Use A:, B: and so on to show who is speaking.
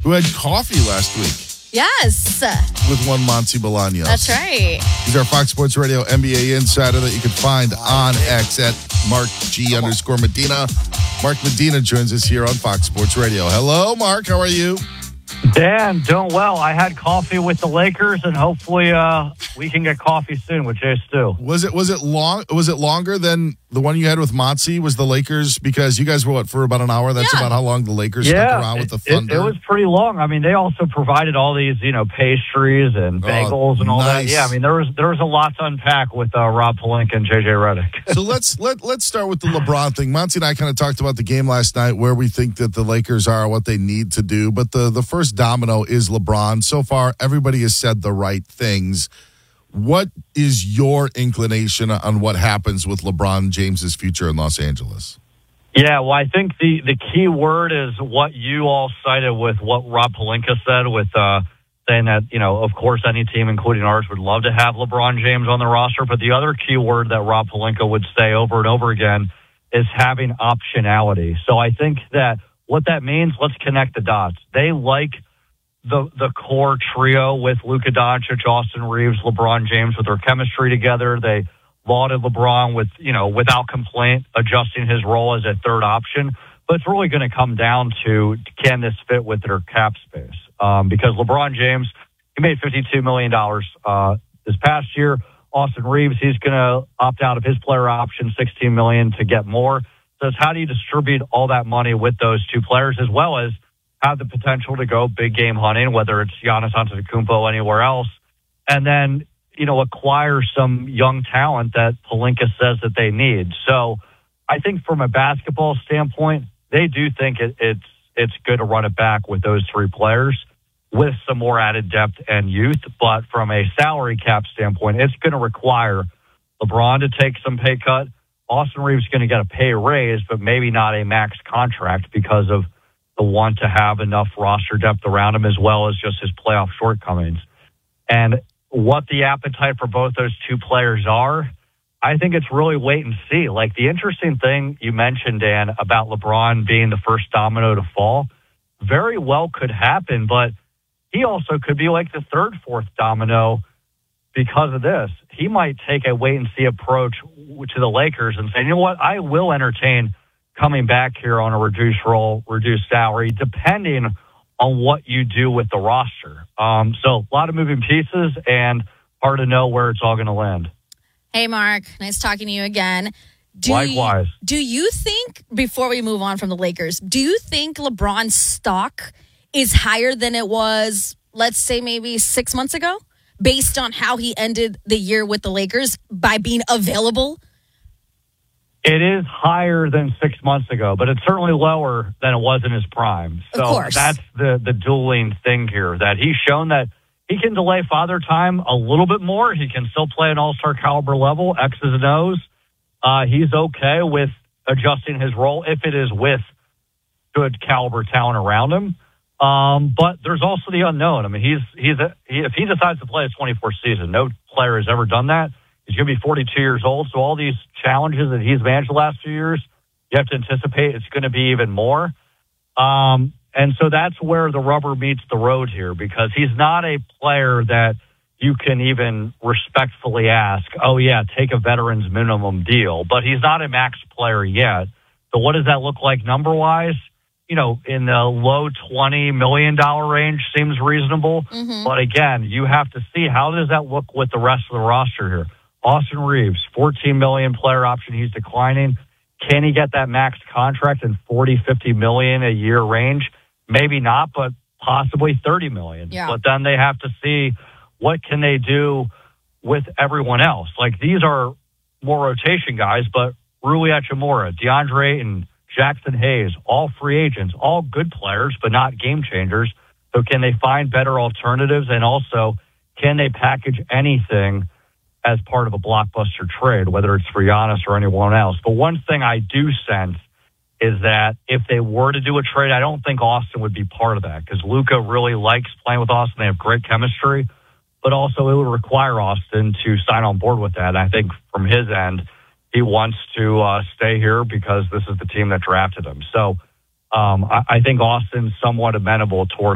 A: who had coffee last week
B: Yes.
A: with one Monty Bolaños.
B: That's right.
A: He's our Fox Sports Radio NBA insider that you can find on X at @MarkG_Medina. Mark Medina joins us here on Fox Sports Radio. Hello, Mark. How are you?
C: Dan, doing well. I had coffee with the Lakers, and hopefully we can get coffee soon with Jay Stu.
A: Was it longer than the one you had with Motzi? Was the Lakers, because you guys were for about an hour? That's about how long the Lakers stuck around with the Thunder.
C: It was pretty long. I mean, they also provided all these, pastries and bagels and all that. Yeah, I mean, there was a lot to unpack with Rob Pelinka and JJ Redick.
A: So let's start with the LeBron thing. Monty and I kind of talked about the game last night, where we think that the Lakers are, what they need to do. But the first domino is LeBron. So far, everybody has said the right things. What is your inclination on what happens with LeBron James's future in Los Angeles?
C: Yeah, well, I think the key word is what you all cited with what Rob Pelinka said, with saying that, of course, any team, including ours, would love to have LeBron James on the roster. But the other key word that Rob Pelinka would say over and over again is having optionality. So I think that what that means, let's connect the dots. They like the core trio with Luka Doncic, Austin Reeves, LeBron James, with their chemistry together. They lauded LeBron with, without complaint, adjusting his role as a third option. But it's really going to come down to, can this fit with their cap space? Because LeBron James, he made $52 million this past year. Austin Reeves, he's going to opt out of his player option, $16 million, to get more. So it's how do you distribute all that money with those two players, as well as have the potential to go big game hunting, whether it's Giannis Antetokounmpo anywhere else, and then, acquire some young talent that Pelinka says that they need. So I think from a basketball standpoint, they do think it's good to run it back with those three players with some more added depth and youth. But from a salary cap standpoint, it's going to require LeBron to take some pay cut. Austin Reeves is going to get a pay raise, but maybe not a max contract because of the want to have enough roster depth around him, as well as just his playoff shortcomings. And what the appetite for both those two players are, I think it's really wait and see. Like, the interesting thing you mentioned, Dan, about LeBron being the first domino to fall, very well could happen, but he also could be like the third, fourth domino because of this. He might take a wait and see approach to the Lakers and say, you know what, I will entertain coming back here on a reduced role, reduced salary, depending on what you do with the roster. So a lot of moving pieces and hard to know where it's all going to land.
B: Hey, Mark. Nice talking to you again.
C: Likewise.
B: Do you think, before we move on from the Lakers, do you think LeBron's stock is higher than it was, let's say, maybe 6 months ago, based on how he ended the year with the Lakers by being available?
C: It is higher than 6 months ago, but it's certainly lower than it was in his prime. So that's the dueling thing here, that he's shown that he can delay father time a little bit more. He can still play an all-star caliber level, X's and O's. He's okay with adjusting his role if it is with good caliber talent around him. But there's also the unknown. I mean, if he decides to play a 24 season, no player has ever done that. He's going to be 42 years old, so all these challenges that he's managed the last few years, you have to anticipate it's going to be even more. And so that's where the rubber meets the road here, because he's not a player that you can even respectfully ask, oh, yeah, take a veteran's minimum deal. But he's not a max player yet. So what does that look like number-wise? In the low $20 million range seems reasonable. Mm-hmm. But again, you have to see, how does that look with the rest of the roster here? Austin Reeves, $14 million player option. He's declining. Can he get that max contract in $40-50 million a year range? Maybe not, but possibly $30 million.
B: Yeah.
C: But then they have to see what can they do with everyone else. Like, these are more rotation guys, but Rui Hachimura, DeAndre Ayton, Jackson Hayes, all free agents, all good players, but not game changers. So can they find better alternatives? And also, can they package anything as part of a blockbuster trade, whether it's for Giannis or anyone else? But one thing I do sense is that if they were to do a trade, I don't think Austin would be part of that, because Luka really likes playing with Austin. They have great chemistry, but also it would require Austin to sign on board with that. And I think from his end, he wants to stay here because this is the team that drafted him. So I think Austin's somewhat amenable towards